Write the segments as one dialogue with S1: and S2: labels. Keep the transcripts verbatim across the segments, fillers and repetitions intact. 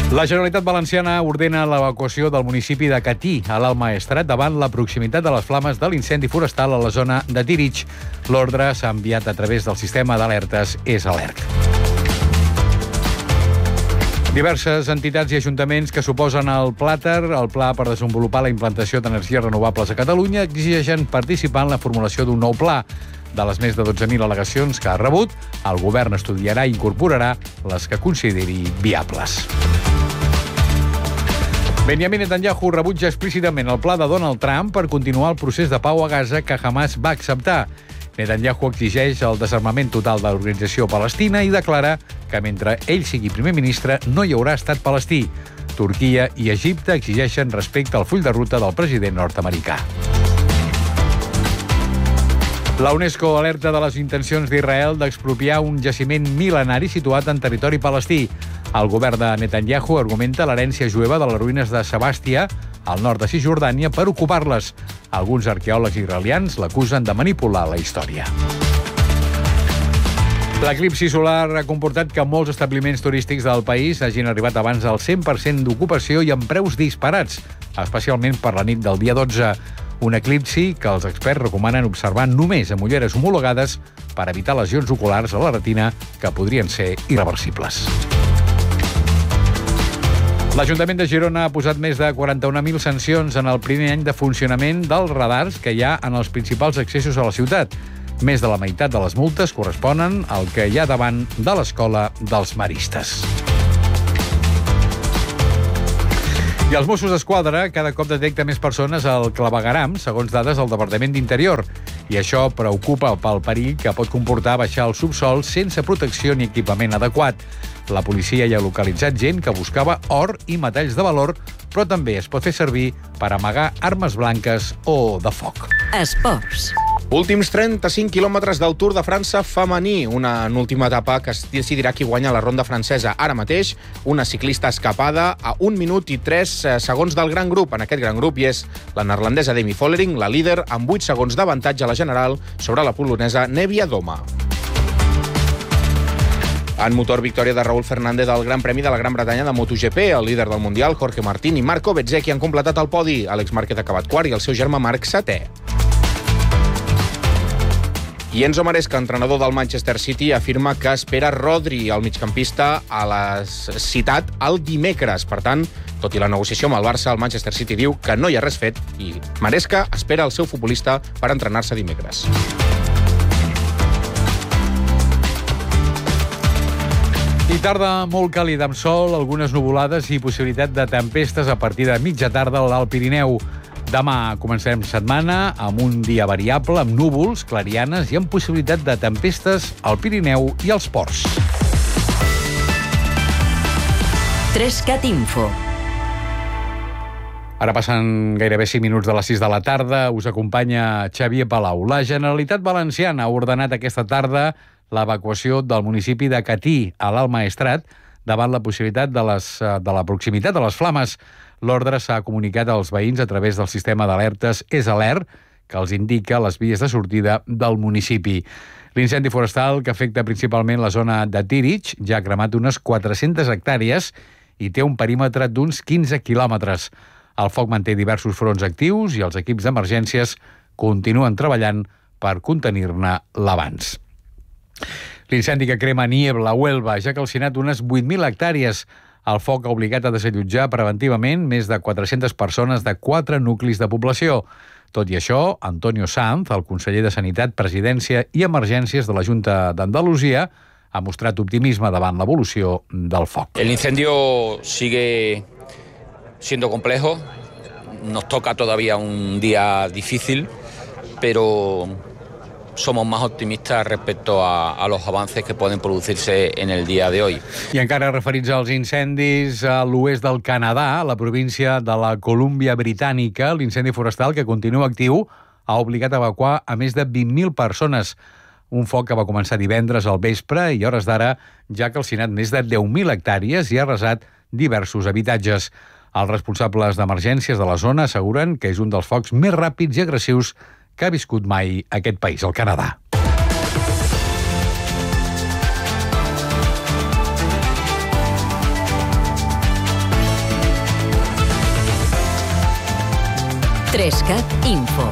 S1: La Generalitat Valenciana ordena l'evacuació del municipi de Catí, a l'Alt Maestrat, davant la proximitat de les flames de l'incendi forestal a la zona de Tírig. L'ordre s'ha enviat a través del sistema d'alertes EsAlert. Diverses entitats i ajuntaments que suposen el Plàter, el Pla per desenvolupar la implantació d'energies renovables a Catalunya, exigeixen participar en la formulació d'un nou pla. De les més de dotze mil al·legacions que ha rebut, el govern estudiarà i incorporarà les que consideri viables. Benjamin Netanyahu rebutja explícitament el pla de Donald Trump per continuar el procés de pau a Gaza que Hamas va acceptar. Netanyahu exigeix el desarmament total de l'organització palestina i declara que mentre ell sigui primer ministre no hi haurà estat palestí. Turquia i Egipte exigeixen respecte al full de ruta del president nord-americà. La UNESCO alerta de les intencions d'Israel d'expropiar un jaciment mil·lenari situat en territori palestí. El govern de Netanyahu argumenta l'herència jueva de les ruïnes de Sebàstia, al nord de Cisjordània, per ocupar-les. Alguns arqueòlegs israelians l'acusen de manipular la història. L'eclipsi solar ha comportat que molts establiments turístics del país hagin arribat abans del cent per cent d'ocupació i amb preus disparats, especialment per la nit del dia dotze. Un eclipsi que els experts recomanen observar només amb ulleres homologades per evitar lesions oculars a la retina que podrien ser irreversibles. L'Ajuntament de Girona ha posat més de quaranta-una mil sancions en el primer any de funcionament dels radars que hi ha en els principals accessos a la ciutat. Més de la meitat de les multes corresponen al que hi ha davant de l'Escola dels Maristes. I els Mossos d'Esquadra cada cop detecta més persones al clavegueram, segons dades del Departament d'Interior. I això preocupa pel perill que pot comportar baixar al subsol sense protecció ni equipament adequat. La policia ja ha localitzat gent que buscava or i metalls de valor, però també es pot fer servir per amagar armes blanques o de foc.
S2: Esports.
S3: Últims trenta-cinc quilòmetres del Tour de França femení, una última etapa que es decidirà qui guanya la ronda francesa. Ara mateix, una ciclista escapada a un minut i tres segons del gran grup. En aquest gran grup hi és la neerlandesa Demi Vollering, la líder, amb vuit segons d'avantatge a la general sobre la polonesa Nevia Doma. En motor, victòria de Raúl Fernández al Gran Premi de la Gran Bretanya de MotoGP. El líder del Mundial, Jorge Martín, i Marco Bezzecchi han completat el podi. Àlex Márquez ha acabat quart i el seu germà Marc setè. I Enzo Maresca, entrenador del Manchester City, afirma que espera Rodri, el migcampista, a la citat el dimecres. Per tant, tot i la negociació amb el Barça, el Manchester City diu que no hi ha res fet i Maresca espera el seu futbolista per entrenar-se dimecres.
S1: I tarda molt càlida amb sol, algunes nuvolades i possibilitat de tempestes a partir de mitja tarda a l'Alt Pirineu. Demà començarem setmana amb un dia variable, amb núvols, clarianes i amb possibilitat de tempestes al Pirineu i als ports.
S2: Trescat Info.
S1: Ara passen gairebé cinc minuts de les sis de la tarda. Us acompanya Xavier Palau. La Generalitat Valenciana ha ordenat aquesta tarda l'evacuació del municipi de Catí, a l'Alt Maestrat, davant la possibilitat de, les, de la proximitat de les flames. L'ordre s'ha comunicat als veïns a través del sistema d'alertes EsAlert, que els indica les vies de sortida del municipi. L'incendi forestal, que afecta principalment la zona de Tírig, ja ha cremat unes quatre-centes hectàrees i té un perímetre d'uns quinze quilòmetres. El foc manté diversos fronts actius i els equips d'emergències continuen treballant per contenir-ne l'avanç. L'incendi que crema Niebla, a Huelva, ja ha calcinat unes vuit mil hectàrees. El foc ha obligat a desallotjar preventivament més de quatre-centes persones de quatre nuclis de població. Tot i això, Antonio Sanz, el conseller de Sanitat, Presidència i Emergències de la Junta d'Andalusia, ha mostrat optimisme davant l'evolució del foc.
S4: El incendio sigue siendo complejo. Nos toca todavía un día difícil, pero somos más optimistas respecto a, a los avances que pueden producirse en el día de hoy.
S1: I encara referits als incendis a l'oest del Canadà, a la província de la Colúmbia Britànica, l'incendi forestal, que continua actiu, ha obligat a evacuar a més de vint mil persones. Un foc que va començar divendres al vespre i a hores d'ara ja ha calcinat més de deu mil hectàrees i ha arrasat diversos habitatges. Els responsables d'emergències de la zona asseguren que és un dels focs més ràpids i agressius que ha viscut mai aquest país, el Canadà.
S2: Trescat Info.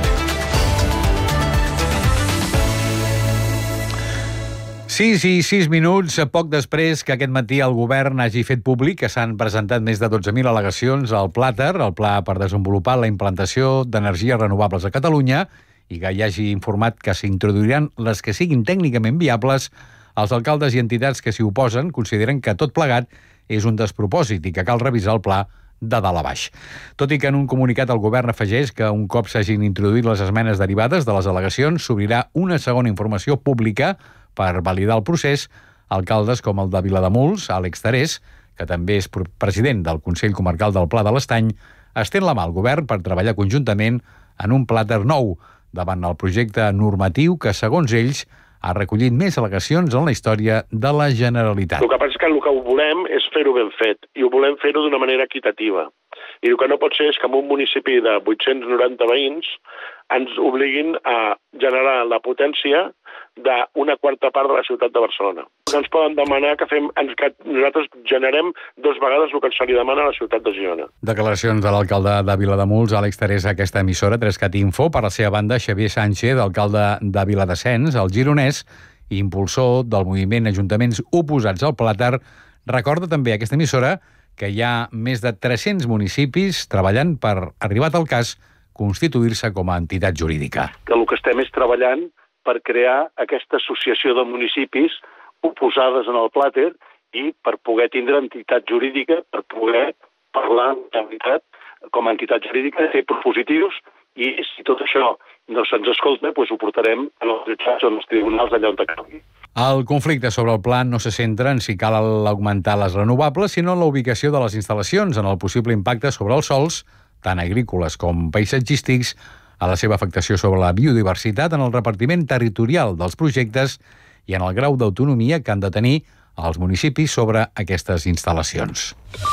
S1: sis i sis minuts, poc després que aquest matí el govern hagi fet públic que s'han presentat més de dotze mil al·legacions al Plàter, el pla per desenvolupar la implantació d'energies renovables a Catalunya, i que hi hagi informat que s'introduiran les que siguin tècnicament viables, els alcaldes i entitats que s'hi oposen consideren que tot plegat és un despropòsit i que cal revisar el pla de dalt a baix. Tot i que en un comunicat el govern afegeix que un cop s'hagin introduït les esmenes derivades de les al·legacions s'obrirà una segona informació pública per validar el procés, alcaldes com el de Vilademuls, Àlex Terés, que també és president del Consell Comarcal del Pla de l'Estany, estén la mà al govern per treballar conjuntament en un Plàter nou, davant el projecte normatiu que, segons ells, ha recollit més al·legacions en la història de la Generalitat.
S5: El que passa és que el que volem és fer-ho ben fet, i ho volem fer-ho d'una manera equitativa. I el que no pot ser és que en un municipi de vuit-cents noranta veïns ens obliguin a generar la potència d'una quarta part de la ciutat de Barcelona. Ens poden demanar que, fem, que nosaltres generem dos vegades el que se li demana a la ciutat de Girona.
S1: Declaracions de l'alcalde de Vilademuls, Àlex Terés, a aquesta emissora, Trescat Info. Per la seva banda, Xavier Sánchez, alcalde de Viladescens, el gironès, i impulsor del moviment Ajuntaments Oposats al Plàter, recorda també a aquesta emissora que hi ha més de tres-cents municipis treballant per, arribat al cas, constituir-se com a entitat jurídica.
S5: Que el que estem és treballant per crear aquesta associació de municipis oposades en el Plàter i per poder tindre entitat jurídica, per poder parlar entitat, com a entitat jurídica, fer propositius, i si tot això no se'ns escolta, doncs ho portarem en els jutjats o en els tribunals allà on calgui.
S1: El conflicte sobre el pla no se centra en si cal augmentar les renovables, sinó en la ubicació de les instal·lacions, en el possible impacte sobre els sòls, tant agrícoles com paisatgístics, a la seva afectació sobre la biodiversitat, en el repartiment territorial dels projectes i en el grau d'autonomia que han de tenir els municipis sobre aquestes instal·lacions.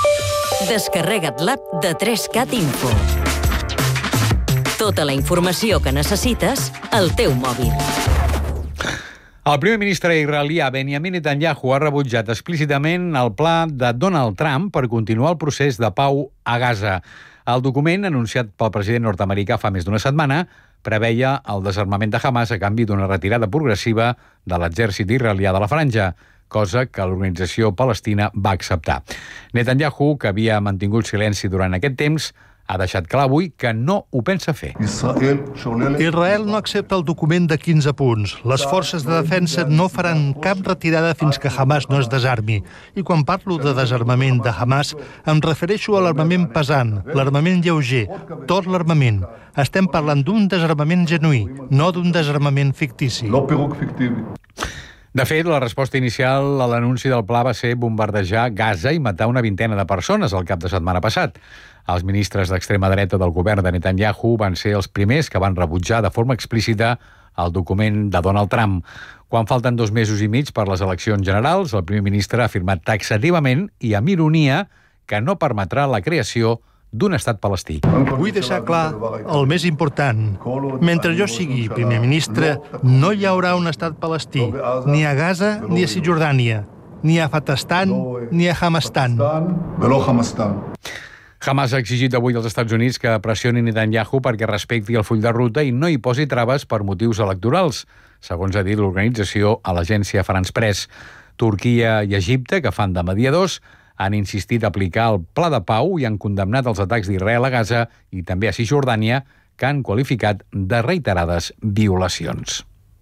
S2: Descarrega't l'app de Trescat Info. Tota la informació que necessites al teu mòbil.
S1: El primer ministre israelià Benjamin Netanyahu ha rebutjat explícitament el pla de Donald Trump per continuar el procés de pau a Gaza. El document, anunciat pel president nord-americà fa més d'una setmana, preveia el desarmament de Hamas a canvi d'una retirada progressiva de l'exèrcit israelià de la franja, cosa que l'organització palestina va acceptar. Netanyahu, que havia mantingut silenci durant aquest temps, ha deixat clar avui que no ho pensa fer.
S6: Israel no accepta el document de quinze punts. Les forces de defensa no faran cap retirada fins que Hamas no es desarmi. I quan parlo de desarmament de Hamas, em refereixo a l'armament pesant, l'armament lleuger, tot l'armament. Estem parlant d'un desarmament genuí, no d'un desarmament fictici.
S1: De fet, la resposta inicial a l'anunci del pla va ser bombardejar Gaza i matar una vintena de persones el cap de setmana passat. Els ministres d'extrema dreta del govern de Netanyahu van ser els primers que van rebutjar de forma explícita el document de Donald Trump. Quan falten dos mesos i mig per les eleccions generals, el primer ministre ha afirmat taxativament i amb ironia que no permetrà la creació d'un estat palestí.
S6: Vull deixar clar el més important. Mentre jo sigui primer ministre, no hi haurà un estat palestí, ni a Gaza ni a Cisjordània, ni a Fatastan ni a Hamastan.
S1: Hamas ha exigit avui als Estats Units que pressioni Netanyahu perquè respecti el full de ruta i no hi posi traves per motius electorals, segons ha dit l'organització a l'agència France Press. Turquia i Egipte, que fan de mediadors, han insistit a aplicar el pla de pau i han condemnat els atacs d'Israel a Gaza i també a Cisjordània, que han qualificat de reiterades violacions.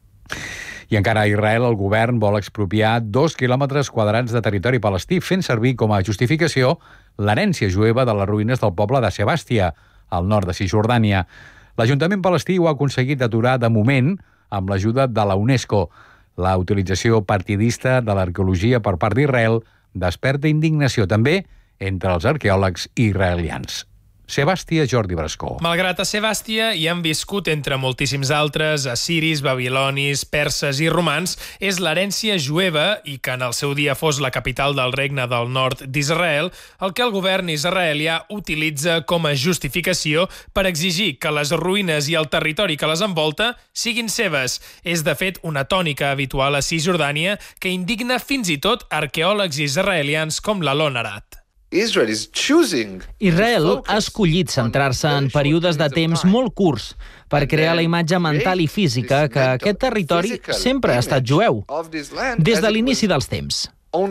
S1: I encara a Israel, el govern vol expropiar dos quilòmetres quadrats de territori palestí, fent servir com a justificació l'herència jueva de les ruïnes del poble de Sebàstia, al nord de Cisjordània. L'Ajuntament palestí ho ha aconseguit aturar de moment amb l'ajuda de la UNESCO. La utilització partidista de l'arqueologia per part d'Israel desperta indignació també entre els arqueòlegs israelians. Sebàstia, Jordi Brascó.
S7: Malgrat a Sebàstia hi han viscut entre moltíssims altres assiris, babilonis, perses i romans, és l'herència jueva i que en el seu dia fos la capital del regne del nord d'Israel, el que el govern israelià utilitza com a justificació per exigir que les ruïnes i el territori que les envolta siguin seves. És, de fet, una tònica habitual a Cisjordània que indigna fins i tot arqueòlegs israelians com l'Alon Arat.
S8: Israel ha escollit centrar-se en períodes de temps molt curts per crear la imatge mental i física que aquest territori sempre ha estat jueu, des de l'inici dels temps.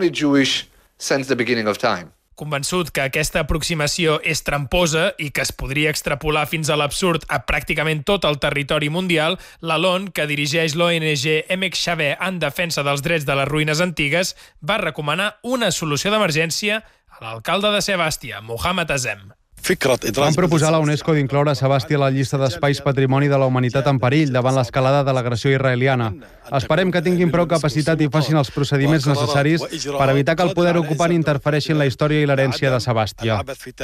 S7: Convençut que aquesta aproximació és tramposa i que es podria extrapolar fins a l'absurd a pràcticament tot el territori mundial, l'Alon, que dirigeix l'O N G Emek Shaveh en defensa dels drets de les ruïnes antigues, va recomanar una solució d'emergència a l'alcalde de Sebàstia, Mohamed Azem.
S9: Van proposar a la UNESCO d'incloure Sebàstia a la llista d'espais patrimoni de la humanitat en perill davant l'escalada de l'agressió israeliana. Esperem que tinguin prou capacitat i facin els procediments necessaris per evitar que el poder ocupant interfereixi en la història i l'herència de Sebàstia.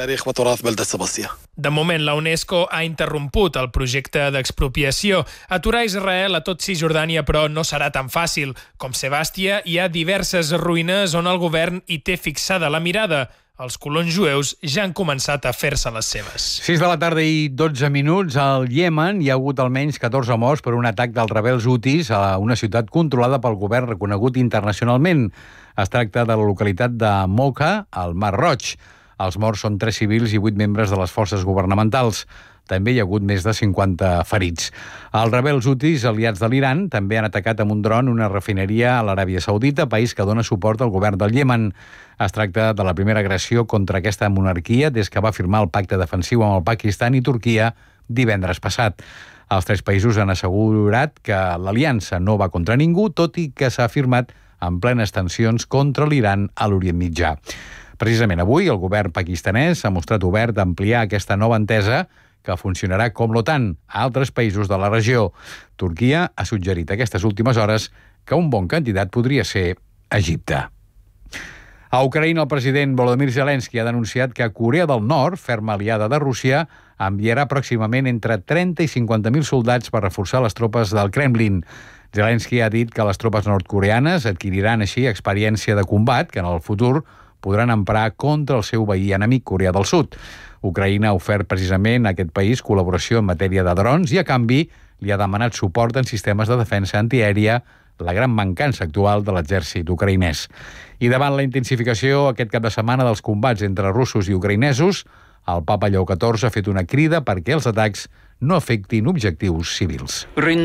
S7: De moment, la UNESCO ha interromput el projecte d'expropiació. Aturar Israel a tot Cisjordània, però, no serà tan fàcil. Com Sebàstia, hi ha diverses ruïnes on el govern hi té fixada la mirada. Els colons jueus ja han començat a fer-se les seves.
S1: sis de la tarda i dotze minuts. Al Iemen hi ha hagut almenys catorze morts per un atac dels rebels hutis a una ciutat controlada pel govern reconegut internacionalment. Es tracta de la localitat de Mocha, al Mar Roig. Els morts són tres civils i vuit membres de les forces governamentals. També hi ha hagut més de cinquanta ferits. Els rebels hutis, aliats de l'Iran, també han atacat amb un dron una refineria a l'Aràbia Saudita, país que dona suport al govern del Iemen. Es tracta de la primera agressió contra aquesta monarquia des que va firmar el pacte defensiu amb el Pakistan i Turquia divendres passat. Els tres països han assegurat que l'aliança no va contra ningú, tot i que s'ha afirmat en plenes tensions contra l'Iran a l'Orient Mitjà. Precisament avui, el govern pakistanès s'ha mostrat obert a ampliar aquesta nova entesa que funcionarà com l'OTAN a altres països de la regió. Turquia ha suggerit aquestes últimes hores que un bon candidat podria ser Egipte. A Ucraïna, el president Volodymyr Zelensky ha denunciat que Corea del Nord, ferma aliada de Rússia, enviarà pròximament entre trenta i cinquanta mil soldats per reforçar les tropes del Kremlin. Zelensky ha dit que les tropes nord-coreanes adquiriran així experiència de combat que en el futur podran emprar contra el seu veí enemic Corea del Sud. Ucraïna ha ofert precisament a aquest país col·laboració en matèria de drons i, a canvi, li ha demanat suport en sistemes de defensa antiaèria, la gran mancança actual de l'exèrcit ucraïnès. I davant la intensificació aquest cap de setmana dels combats entre russos i ucraïnesos, el papa Lleó catorze ha fet una crida perquè els atacs no afectin objectius civils.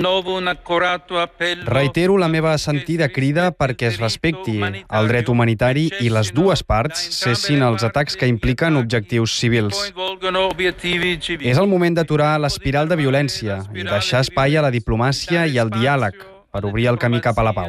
S10: Reitero la meva sentida crida perquè es respecti el dret humanitari i les dues parts cessin els atacs que impliquen objectius civils. És el moment d'aturar l'espiral de violència i deixar espai a la diplomàcia i al diàleg per obrir el camí cap a la pau.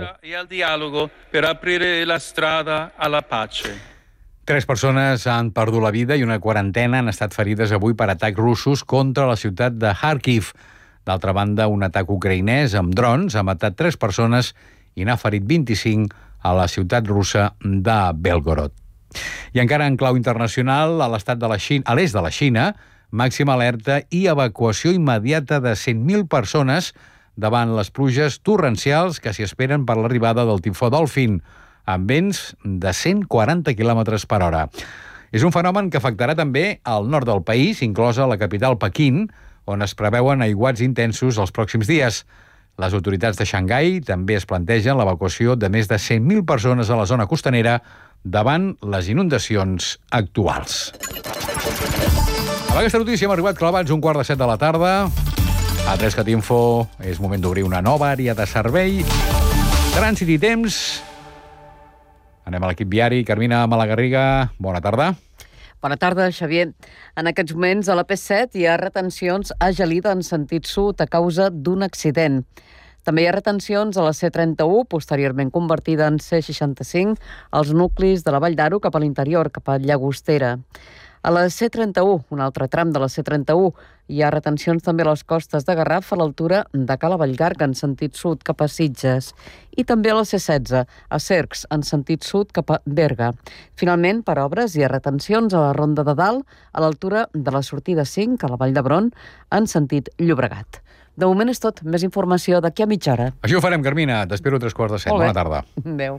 S1: Tres persones han perdut la vida i una quarantena han estat ferides avui per atacs russos contra la ciutat de Kharkiv. D'altra banda, un atac ucraïnès amb drons ha matat tres persones i n'ha ferit vint-i-cinc a la ciutat russa de Belgorod. I encara en clau internacional, a l'estat de la Xina, a l'est de la Xina, màxima alerta i evacuació immediata de cent mil persones davant les pluges torrencials que s'hi esperen per l'arribada del tifó Dolphin, amb vents de cent quaranta quilòmetres per hora. És un fenomen que afectarà també al nord del país, inclosa la capital Pequín, on es preveuen aiguats intensos els pròxims dies. Les autoritats de Xangai també es plantegen l'evacuació de més de cent mil persones a la zona costanera davant les inundacions actuals. Amb aquesta notícia hem arribat clavats un quart de set de la tarda. A tres cat info és moment d'obrir una nova àrea de servei. Trànsit i temps. Anem a l'equip viari. Carmina Malagarriga, bona tarda.
S11: Bona tarda, Xavier. En aquests moments a la P set hi ha retencions a Gelida en sentit sud a causa d'un accident. També hi ha retencions a la C trenta-u, posteriorment convertida en C seixanta-cinc, als nuclis de la Vall d'Aro cap a l'interior, cap a Llagostera. A la C trenta-u, un altre tram de la C trenta-u, hi ha retencions també a les costes de Garraf a l'altura de Cala Vallgarga en sentit sud cap a Sitges i també a la C setze, a Cercs en sentit sud cap a Berga. Finalment, per obres, hi ha retencions a la Ronda de Dalt a l'altura de la sortida cinc a la Vall d'Hebron en sentit Llobregat. De moment és tot. Més informació d'aquí a mitja hora.
S1: Així ho farem, Carmina. T'espero tres quarts de set. Bona tarda.
S11: Adéu.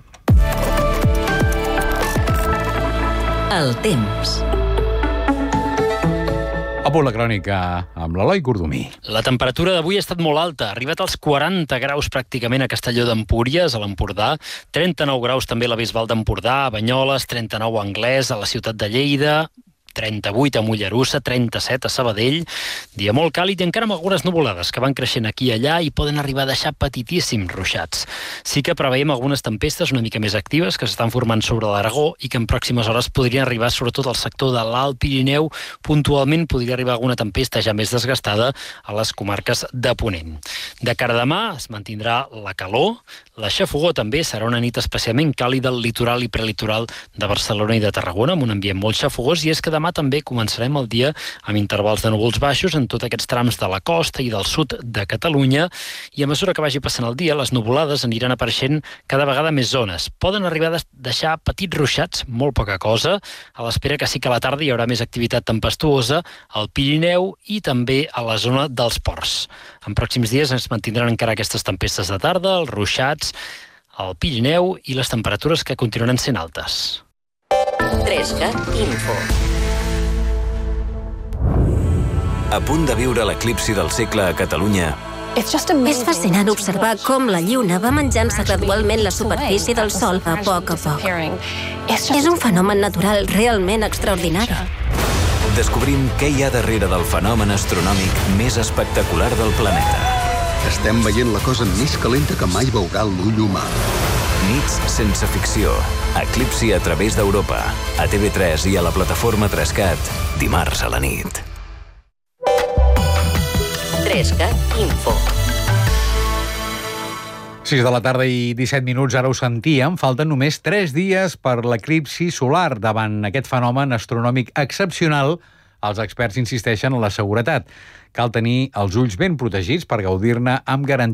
S2: El temps.
S1: A punt la crònica amb l'Eloi Cordomí.
S12: La temperatura d'avui ha estat molt alta, ha arribat als quaranta graus pràcticament a Castelló d'Empúries, a l'Empordà, trenta-nou graus també a la Bisbal d'Empordà, a Banyoles, trenta-nou a Anglès, a la ciutat de Lleida, trenta-vuit a Mollerussa, trenta-set a Sabadell. Dia molt càlid i encara amb algunes nuvolades que van creixent aquí i allà i poden arribar a deixar petitíssims ruixats. Sí que preveiem algunes tempestes una mica més actives que s'estan formant sobre l'Aragó i que en pròximes hores podrien arribar sobretot al sector de l'Alt Pirineu. Puntualment podria arribar alguna tempesta ja més desgastada a les comarques de Ponent. De cara a demà es mantindrà la calor, la xafogor també serà una nit especialment càlida al litoral i prelitoral de Barcelona i de Tarragona, amb un ambient molt xafogós, i és que demà també començarem el dia amb intervals de núvols baixos en tots aquests trams de la costa i del sud de Catalunya, i a mesura que vagi passant el dia, les nuvolades aniran apareixent cada vegada més zones. Poden arribar a deixar petits ruixats, molt poca cosa, a l'espera que sí que a la tarda hi haurà més activitat tempestuosa al Pirineu i també a la zona dels ports. En pròxims dies es mantindran encara aquestes tempestes de tarda, els ruixats al Pirineu i les temperatures que continuaran sent altes.
S2: tres cat Info.
S13: A punt de viure l'eclipsi del segle a Catalunya.
S14: És fascinant observar com la Lluna va menjant-se gradualment la superfície del Sol a poc a poc. És un fenomen natural realment extraordinari.
S13: Descobrim què hi ha darrere del fenomen astronòmic més espectacular del planeta.
S15: Estem veient la cosa més calenta que mai veurà l'ull humà.
S13: Nits sense ficció. Eclipsi a través d'Europa. A T V tres i a la plataforma tres cat. Dimarts a la nit.
S2: tres cat Info.
S1: sis de la tarda i disset minuts, ara ho sentíem. Falten només tres dies per l'eclipsi solar. Davant aquest fenomen astronòmic excepcional, els experts insisteixen en la seguretat. Cal tenir els ulls ben protegits per gaudir-ne amb garantia.